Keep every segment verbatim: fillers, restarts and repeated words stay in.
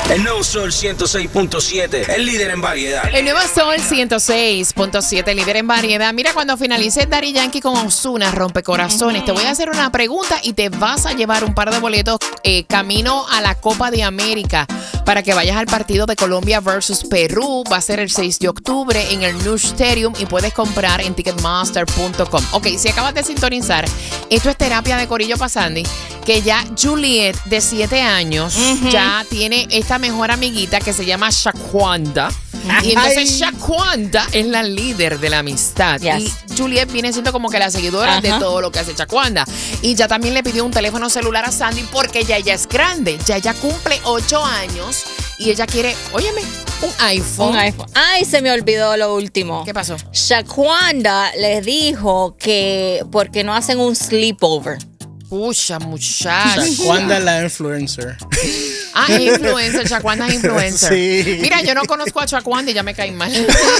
El nuevo Sol ciento seis punto siete, el líder en variedad. El nuevo Sol ciento seis punto siete, líder en variedad. Mira, cuando finalice Daddy Yankee con Ozuna, Rompecorazones, te voy a hacer una pregunta y te vas a llevar un par de boletos eh, camino a la Copa de América para que vayas al partido de Colombia versus Perú. Va a ser el seis de octubre en el New Stadium y puedes comprar en ticketmaster punto com. Ok, si acabas de sintonizar, esto es terapia de Corillo Pasandi, que ya Juliet, de siete años, uh-huh. ya tiene esta mejor amiguita que se llama Shaquanda. Y entonces Shaquanda es la líder de la amistad. Yes. Y Juliet viene siendo como que la seguidora uh-huh. de todo lo que hace Shaquanda. Y ya también le pidió un teléfono celular a Sandy porque ya ella es grande. Ya ella cumple ocho años y ella quiere, óyeme, un iPhone. Un iPhone. Ay, se me olvidó lo último. ¿Qué pasó? Shaquanda les dijo que porque no hacen un sleepover. Pucha, muchacha. Shaquanda es la influencer. Ah, es influencer, Shaquanda es influencer. Sí. Mira, yo no conozco a Shaquanda y ya me cae mal.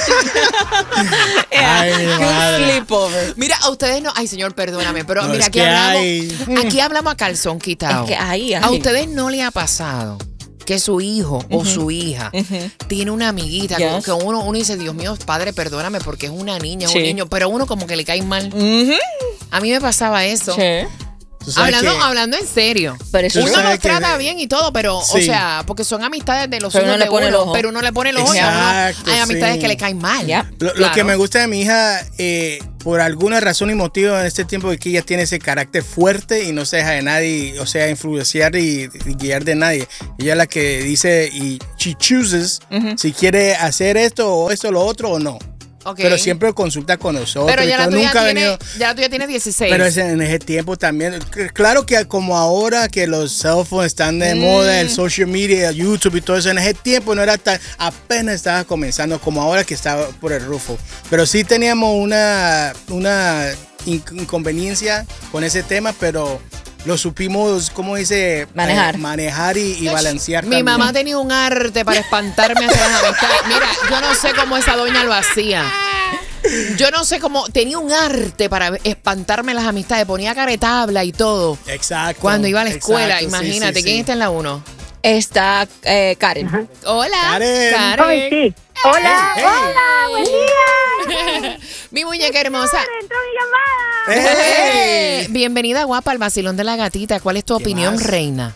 Ay, mi madre. Sleepover. Mira, a ustedes no. Ay, señor, perdóname, pero No, mira, es aquí que hablamos. hay- Aquí hablamos a calzón quitado. Es que ahí, ahí. ¿A ustedes no le ha pasado que su hijo o su hija Ujú. tiene una amiguita Yes. que uno, uno dice, Dios mío, padre, perdóname porque es una niña, Sí. un niño, pero uno como que le cae mal? Ujú. A mí me pasaba eso. Sí. Tú sabes Hablando, que- hablando en serio. Pero eso Tú Uno sabes los que- trata bien y todo, pero, o Sí. sea, porque son amistades de los Pero hijos uno le de pone el uno, ojo. pero uno le pone los ojos y a uno Exacto, hay amistades sí. que le caen mal. Ya. Lo, lo Claro. que me gusta de mi hija, eh, por alguna razón y motivo en este tiempo, es que ella tiene ese carácter fuerte y no se deja de nadie, o sea, influenciar y, y guiar de nadie. Ella es la que dice y she chooses Ujú. si quiere hacer esto o esto, lo otro o no. Ok. Pero siempre consulta con nosotros. Pero y ya la, todo. tuya Nunca ha tiene, venido. ya la tuya tiene dieciséis. Pero es en ese tiempo también. C- Claro que como ahora que los cell phones están de Mm. moda, el social media, YouTube y todo eso, en ese tiempo no era tan, apenas estaba comenzando como ahora que estaba por el rufo. Pero sí teníamos una, una in- inconveniencia con ese tema, pero lo supimos, ¿cómo dice? Manejar. Eh, manejar y, y balancear Mi también. mamá tenía un arte para espantarme hacia las amistades. Mira, yo no sé cómo esa doña lo hacía. Yo no sé cómo, tenía un arte para espantarme las amistades, ponía caretabla y todo. Exacto. Cuando iba a la escuela, exacto, sí, imagínate, sí, ¿quién sí. está en la uno? Está eh, Karen. Hola, Karen. Ay, sí. Hola, Hey, hey. hola, buen día. Mi muñeca hermosa. Entró mi llamada. Hey. Bienvenida, guapa, al vacilón de la gatita. ¿Cuál es tu ¿Qué opinión, más? reina?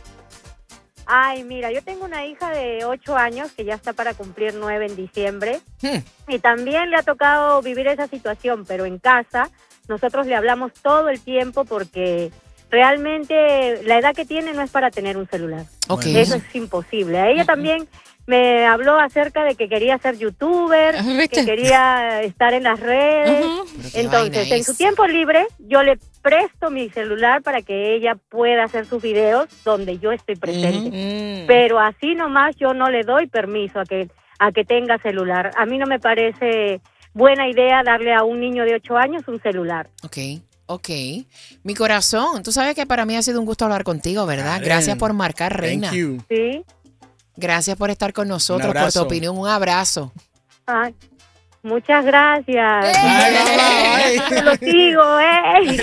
Ay, mira, yo tengo una hija de ocho años que ya está para cumplir nueve en diciembre Hmm. y también le ha tocado vivir esa situación, pero en casa nosotros le hablamos todo el tiempo porque realmente la edad que tiene no es para tener un celular. Ok. Eso es imposible. A ella también me habló acerca de que quería ser youtuber, Ah, ¿viste? que quería estar en las redes. Ujú. Pero qué Entonces, vaina en su es. tiempo libre, yo le presto mi celular para que ella pueda hacer sus videos donde yo estoy presente. Mm. Pero así nomás yo no le doy permiso a que a que tenga celular. A mí no me parece buena idea darle a un niño de ocho años un celular. Ok, ok. Mi corazón, tú sabes que para mí ha sido un gusto hablar contigo, ¿verdad? Karen, Gracias por marcar, reina. Thank you. ¿Sí? Gracias por estar con nosotros, por tu abrazo. opinión. Un abrazo. Ay, muchas gracias. Bye, bye, bye. Yo lo sigo, ¿eh?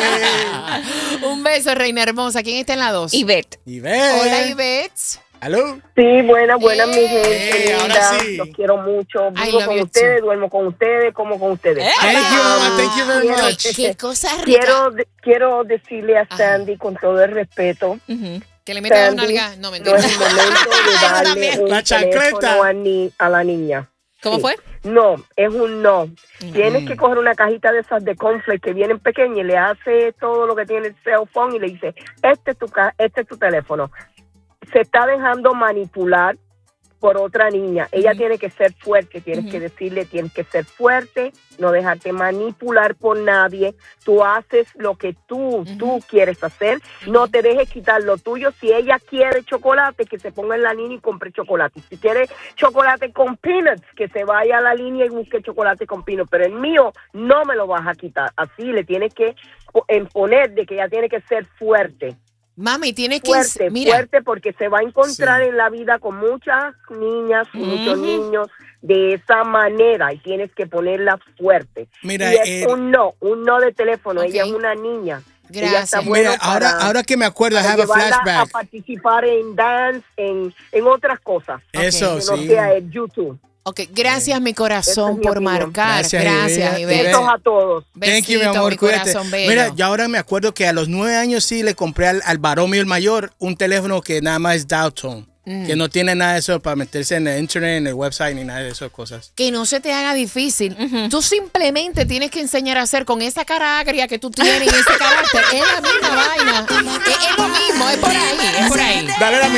Un beso, reina hermosa. ¿Quién está en la dos? Ivette. Ivette. Hola, Ivette. ¿Aló? Sí, buenas, buenas, mi gente Eh, linda. ahora sí. Los quiero mucho. I Vivo love con you ustedes, too. duermo con ustedes, como con ustedes. Thank you, mamá. Thank you very Quiero- much. Qué cosa rica. Quiero, de- quiero decirle a Ajá. Sandy con todo el respeto, Ujú. Que le meta dos Sandy, nalgas. No, no mentira. es el momento de darle un La chancleta. teléfono a, ni- a la niña. ¿Cómo Sí. fue? No, es un no. Mm. Tienes que coger una cajita de esas de cornflakes que vienen pequeñas y le hace todo lo que tiene el cell phone y le dice, este es tu, ca- este es tu teléfono. Se está dejando manipular por otra niña. Ella Ujú. tiene que ser fuerte, tienes Ujú. que decirle, tienes que ser fuerte, no dejarte manipular por nadie. Tú haces lo que tú, tú quieres hacer. No te dejes quitar lo tuyo. Si ella quiere chocolate, que se ponga en la línea y compre chocolate. Si quiere chocolate con peanuts, que se vaya a la línea y busque chocolate con peanuts. Pero el mío no me lo vas a quitar. Así le tienes que po- imponer de que ella tiene que ser fuerte. Mami, tienes que... Fuerte, Mira, fuerte, porque se va a encontrar Sí. en la vida con muchas niñas y muchos Ujú. niños de esa manera y tienes que ponerla fuerte. Mira, y es eh, un no, un no de teléfono. Ok. Ella es una niña Ella Gracias. está bueno Mira, ahora, para- ahora que me acuerdo, I para have a llevarla a flashback. participar en dance, en, en otras cosas. Eso, Que no sí. sea el YouTube. Ok, gracias mi Esa corazón es mi por opinión. marcar. Gracias, Gracias, Ivette. Ivette. Besos a todos. Thank you, mi Besito, amor, mi cuídate. corazón bello. Mira, yo ahora me acuerdo que a los nueve años sí le compré al, al varón mío el mayor un teléfono que nada más es dial tone, Mm. que no tiene nada de eso para meterse en el internet, en el website, ni nada de esas cosas. Que no se te haga difícil. Tú simplemente tienes que enseñar a hacer con esa cara agria que tú tienes y ese carácter. Es la misma vaina. Es, es lo mismo, es por ahí, es por ahí. Dale la